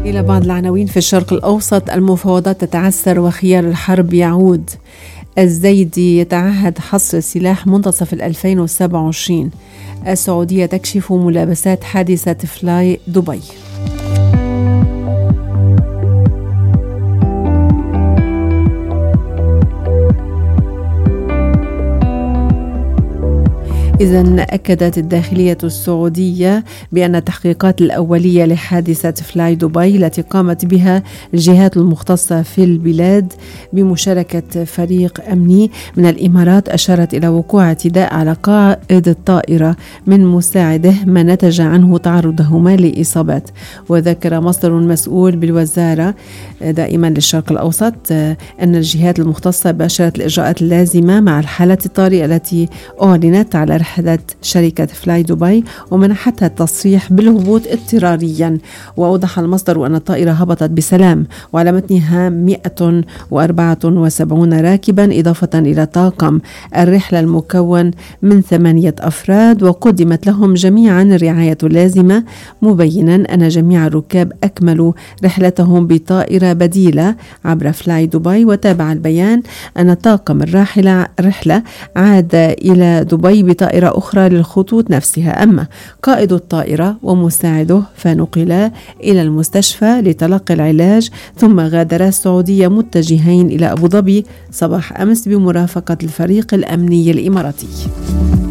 إلى بعض العناوين في الشرق الأوسط. المفاوضات تتعثر وخيار الحرب يعود. الزيدي يتعهد حصر السلاح منتصف 2027. السعودية تكشف ملابسات حادثة فلاي دبي. إذن أكدت الداخلية السعودية بأن التحقيقات الأولية لحادثة فلاي دبي التي قامت بها الجهات المختصة في البلاد بمشاركة فريق أمني من الإمارات أشارت إلى وقوع اعتداء على قائد الطائرة من مساعده، ما نتج عنه تعرضهما لإصابات. وذكر مصدر مسؤول بالوزارة دائما للشرق الأوسط أن الجهات المختصة باشرت الإجراءات اللازمة مع الحالة الطارئة التي أعلنت على رحلة شركة فلاي دبي ومنحتها التصريح بالهبوط اضطراريا. وأوضح المصدر أن الطائرة هبطت بسلام وعلى متنها 174 راكبا إضافة إلى طاقم الرحلة المكون من 8 أفراد، وقدمت لهم جميعا الرعاية اللازمة، مبينا أن جميع الركاب أكملوا رحلتهم بطائرة بديلة عبر فلاي دبي. وتابع البيان أن طاقم الرحلة عاد إلى دبي بطائرة أخرى للخطوط نفسها، أما قائد الطائرة ومساعده فنقلا إلى المستشفى لتلقي العلاج، ثم غادرا السعودية متجهين إلى أبو ظبي صباح أمس بمرافقة الفريق الأمني الإماراتي.